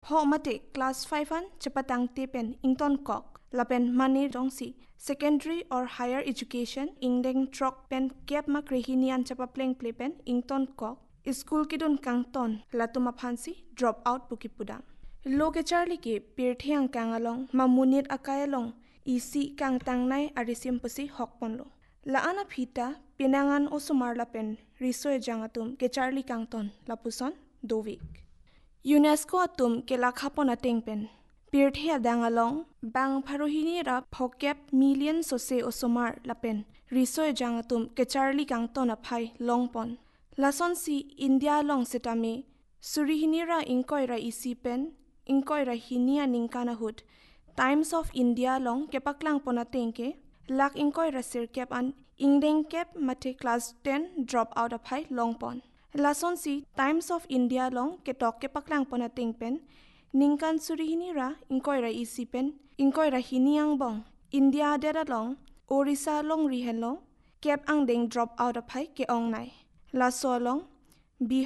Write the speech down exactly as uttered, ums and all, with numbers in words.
Ho mate class five an chapatang te pen ington kok lapen mani dongsi secondary or higher education ingdeng trok pen kep ma krehinian chapapleng plepen ington kok school kidun kangton latuma phansi drop out bukipudang loke charli ke pirthiang kangalong mamunit akayalong isi kang tangnai arisim pasi hokponlo la ana phita pinangan osumar lapen risoy jangatum ke charli kangton lapuson dovik UNESCO atum ke lakhapon atengpen pirthia dangalong bang pharohini ra phokep million sose osumar lapen risoy jangatum ke charli kangton aphai longpon lason si India long setame surihini ra ingkoi ra isipen ingkoi ra hinia ningkana hut Times of India long kepaklang ponatengke lak ingkoi ra sirkep an ingdeng kep mate class ten drop out aphai longpon lason si Times of India long ketok kepaklang ponatengpen ningkan surihini ra ingkoi ra isipen ingkoi ra hiniang bong India dera long Orissa long rihen long kep ang deng drop out aphai ke ong nai la so long